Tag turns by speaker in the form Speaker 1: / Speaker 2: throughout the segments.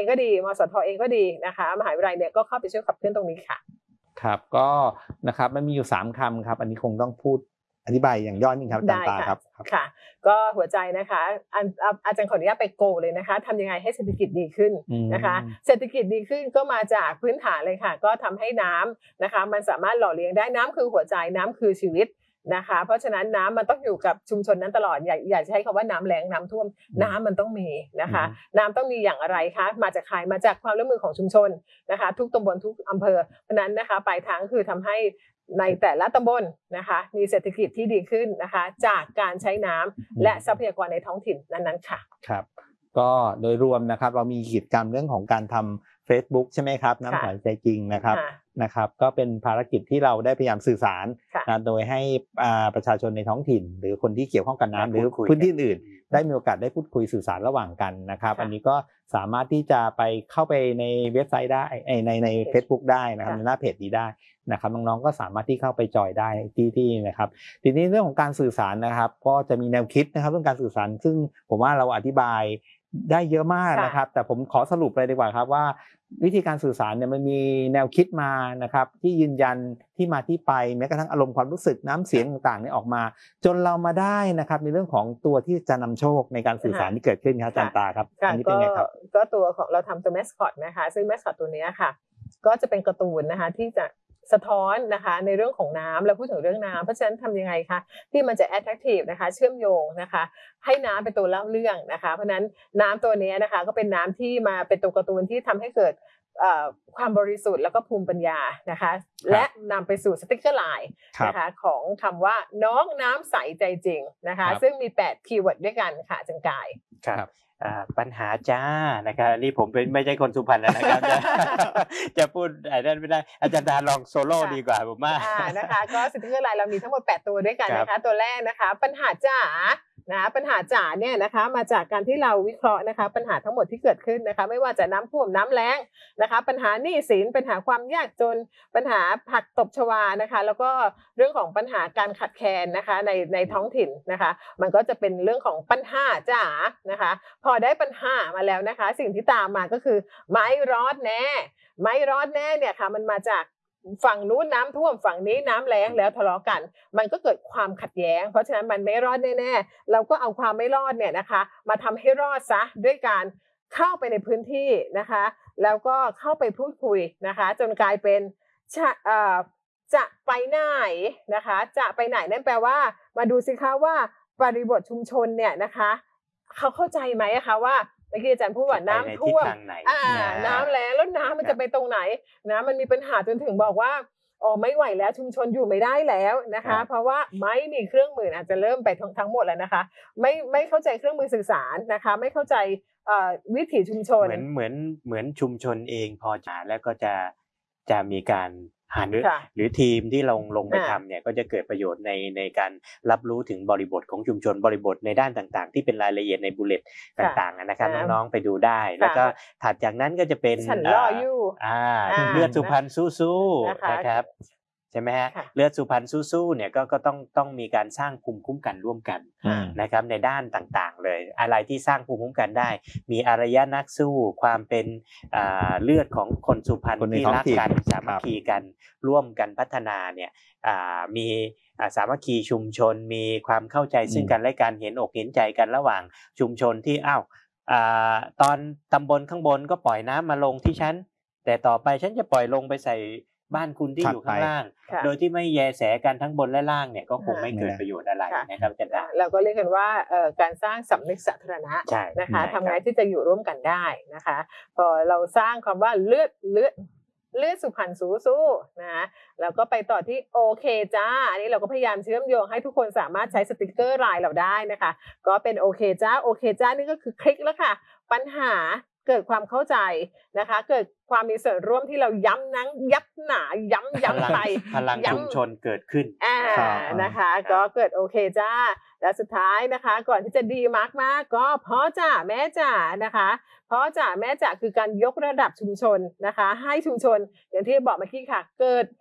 Speaker 1: ก็ดีมสทเองก็ดีนะคะมหาวิทยาลัยเนี่ยก็เข้าไปช่วยขับเคลื่อนตรงนี้ค่ะ
Speaker 2: ครับก็นะครับมันมีอยู่3คำครับอันนี้คงต้องพูดอธิบายอย่างย่อหนึ่งครับอาจารย์ตาครับ
Speaker 1: ค่ะก็หัวใจนะคะอาจารย์ขออนุญาตไปโกเลยนะคะทำยังไงให้เศรษฐกิจดีขึ้นนะคะเศรษฐกิจดีขึ้นก็มาจากพื้นฐานเลยค่ะก็ทำให้น้ำนะคะมันสามารถหล่อเลี้ยงได้น้ำคือหัวใจน้ำคือชีวิตนะคะเพราะฉะนั้นน้ำมันต้องอยู่กับชุมชนนั้นตลอดอย่าใช้คำว่าน้ำแล้งน้ำท่วมน้ำมันต้องมีนะคะน้ำต้องมีอย่างอะไรคะมาจากใครมาจากความร่วมมือของชุมชนนะคะทุกตำบลทุกอำเภอเพราะนั้นนะคะปลายทางคือทำให้ในแต่ละตำบลนะคะมีเศรษฐกิจที่ดีขึ้นนะคะจากการใช้น้ำและทรัพยากรในท้องถิ่นนั้นๆค่ะ
Speaker 2: ครับก็โดยรวมนะครับเรามีกิจกรรมเรื่องของการทำ Facebook ใช่ไหมครับน้ำใสใจจริงนะครับก็เป็นภารกิจที่เราได้พยายามสื่อสารนะโดยให้ประชาชนในท้องถิ่นหรือคนที่เกี่ยวข้องกับน้ำหรือพื้นที่อื่นได้มีโอกาสได้พูดคุยสื่อสารระหว่างกันนะครับอันนี้ก็สามารถที่จะไปเข้าไปในเว็บไซต์ได้ใน Facebook ได้นะครับในหน้าเพจนี้ได้นะครับน้องๆก็สามารถที่เข้าไปจอยได้ที่นะครับทีนี้เรื่องของการสื่อสารนะครับก็จะมีแนวคิดนะครับเรื่องการสื่อสารซึ่งผมว่าเราอธิบายได้เยอะมากนะครับแต่ผมขอสรุปเลยดีกว่าครับว่าวิธีการสื่อสารเนี่ยมันมีแนวคิดมานะครับที่ยืนยันที่มาที่ไปแม้กระทั่งอารมณ์ความรู้สึกน้ำเสียงต่างๆเนี่ยออกมาจนเรามาได้นะครับในเรื่องของตัวที่จะนำโชคในการสื่อสารที่เกิดขึ้นครับอาจารย์ตาครับ
Speaker 1: อันนี้เป็นไงครับก็ตัวของเราทำตัวแมสคอตนะคะซึ่งแมสคอตตัวนี้ค่ะก็จะเป็นการ์ตูนนะคะที่จะสะท้อนนะคะในเรื่องของน้ำเราพูดถึงเรื่องน้ำเพราะฉะนั้นทำยังไงคะที่มันจะ attractive นะคะเชื่อมโยงนะคะให้น้ำเป็นตัวเล่าเรื่องนะคะเพราะฉะนั้นน้ำตัวนี้นะคะก็เป็นน้ำที่มาเป็นตัวการ์ตูนที่ทำให้เกิดความบริสุทธิ์แล้วก็ภูมิปัญญานะคะและนำไปสู่สติ๊กเกอร์ไลน์นะคะของคำว่าน้องน้ำใสใจจริงนะคะซึ่งมี8คีย์เวิร์ดด้วยกันค่ะจังกาย
Speaker 3: ครับปัญหาจ้านะครับนี่ผมไม่ใช่คนสุพรรณแล้วนะครับ จะพูดอะไรไม่ได้อาจารย์ดาลองโซโล่ดีกว่าผมว่า
Speaker 1: นะคะก็สติ๊กเกอร์ไลน์เรามีทั้งหมด8ตัวด้วยกันนะคะตัวแรกนะคะปัญหาจ้านะปัญหาจ๋าเนี่ยนะคะมาจากการที่เราวิเคราะห์นะคะปัญหาทั้งหมดที่เกิดขึ้นนะคะไม่ว่าจะน้ำท่วมน้ำแล้งนะคะปัญหาหนี้สินปัญหาความยากจนปัญหาผักตบชวานะคะแล้วก็เรื่องของปัญหาการขาดแคลนนะคะในท้องถิ่นนะคะมันก็จะเป็นเรื่องของปัญหาจ๋านะคะพอได้ปัญหามาแล้วนะคะสิ่งที่ตามมาก็คือไม่รอดแน่เนี่ยค่ะมันมาจากฝั่งนู้นน้ำท่วมฝั่งนี้น้ำแล้งแล้วทะเลาะกันมันก็เกิดความขัดแย้งเพราะฉะนั้นมันไม่รอดแน่ๆเราก็เอาความไม่รอดเนี่ยนะคะมาทำให้รอดซะด้วยการเข้าไปในพื้นที่นะคะแล้วก็เข้าไปพูดคุยนะคะจนกลายเป็นจะไปไหนนะคะจะไปไหนนั่นแปลว่ามาดูสิคะว่าบริบทชุมชนเนี่ยนะคะเขาเข้าใจไหมคะว่าเมื่อกี้อาจารย์พูดว่าน้ำท่วมน้ำแล้งแล้วน้ำมันจะไปตรงไหนนะมันมีปัญหาจนถึงบอกว่าไม่ไหวแล้วชุมชนอยู่ไม่ได้แล้วนะคะเพราะว่าไม่มีเครื่องมืออาจจะเริ่มไปทั้งหมดแล้วนะคะไม่เข้าใจเครื่องมือสื่อสารนะคะไม่เข้าใจวิถีชุมชน
Speaker 3: เหมือนชุมชนเองพอจะแล้วก็จะมีการหรือทีมที่ลงไปทำเนี่ยก็จะเกิดประโยชน์ในการรับรู้ถึงบริบทของชุมชนบริบทในด้านต่างๆที่เป็นรายละเอียดในบุลเลตต่างๆนะครับน้องๆไปดูได้แล้วก็ถัดจากนั้นก็จะเป็นเลือดสุพรรณสู้ๆนะครับใช่ไหมฮะเลือดสุพรรณสู้ๆเนี่ยก็ต้องมีการสร้างภูมิคุ้มกันร่วมกันนะครับในด้านต่างๆเลยอะไรที่สร้างภูมิคุ้มกันได้มีอารยะนักสู้ความเป็นเลือดของคนสุพรรณที่รักกันสามัคคีกันร่วมกันพัฒนาเนี่ยมีสามัคคีชุมชนมีความเข้าใจซึ่งกันและกันเห็นอกเห็นใจกันระหว่างชุมชนที่ตอนตำบลข้างบนก็ปล่อยน้ำมาลงที่ฉันแต่ต่อไปฉันจะปล่อยลงไปใส่บ้านคุณที่อยู่ข้างล่างโดยที่ไม่แยแสกันทั้งบนและล่างเนี่ยก็คงไม่เกิดประโยชน์อะไรนะครับอาจารย์
Speaker 1: เราก็เรียกกันว่าการสร้างสำนึกสาธารณะนะคะทำไงที่จะอยู่ร่วมกันได้นะคะพอเราสร้างคำว่าเลือดสุพรรณสู้นะแล้วก็ไปต่อที่โอเคจ้าอันนี้เราก็พยายามเชื่อมโยงให้ทุกคนสามารถใช้สติกเกอร์ไลน์เราได้นะคะก็เป็นโอเคจ้านี่ก็คือคลิกแล้วค่ะปัญหาเกิดความเข้าใจนะคะเกิดความมีส่วนร่วมที่เราย้ำไป
Speaker 3: พลังชุมชนเกิดขึ้น
Speaker 1: นะคะก็เกิดโอเคจ้าและสุดท้ายนะคะก่อนที่จะดีมากก็พ่อจ๋าแม่จ๋านะคะพ่อจ๋าแม่จ๋าคือการยกระดับชุมชนนะคะให้ชุมชนอย่างที่บอกเมื่อกี้ค่ะเกิด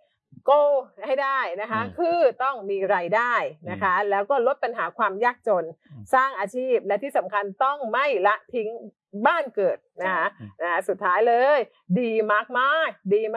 Speaker 1: โกให้ได้นะคะคือต้องมีรายได้นะคะแล้วก็ลดปัญหาความยากจนสร้างอาชีพและที่สำคัญต้องไม่ละทิ้งบ้านเกิดนะคะสุดท้ายเลยดีมากๆดี